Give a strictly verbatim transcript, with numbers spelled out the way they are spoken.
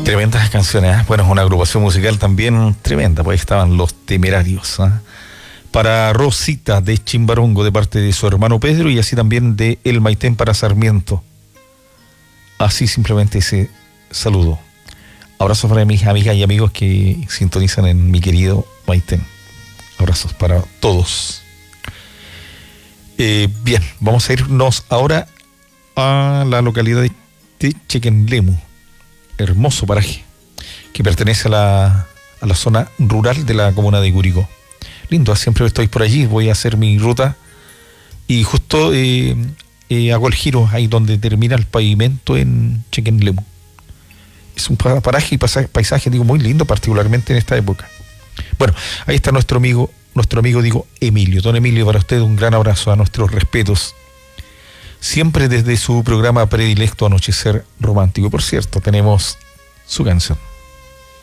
Tremendas canciones, ¿eh? Bueno, es una agrupación musical también tremenda, pues ahí estaban Los Temerarios, ¿eh? Para Rosita de Chimbarongo, de parte de su hermano Pedro, y así también de El Maitén para Sarmiento. Así simplemente ese saludo. Abrazos para mis amigas y amigos que sintonizan en mi querido Maitén. Abrazos para todos. Eh, bien, vamos a irnos ahora a la localidad de Chequenlemu. Hermoso paraje que pertenece a la, a la zona rural de la comuna de Curicó. Lindo, siempre estoy por allí, voy a hacer mi ruta y justo eh, eh, hago el giro ahí donde termina el pavimento en Chequenlemu. Es un paraje y paisaje, paisaje digo, muy lindo, particularmente en esta época. Bueno, ahí está nuestro amigo, nuestro amigo digo Emilio. Don Emilio, para usted un gran abrazo, a nuestros respetos. Siempre desde su programa predilecto Anochecer Romántico. Por cierto, tenemos su canción.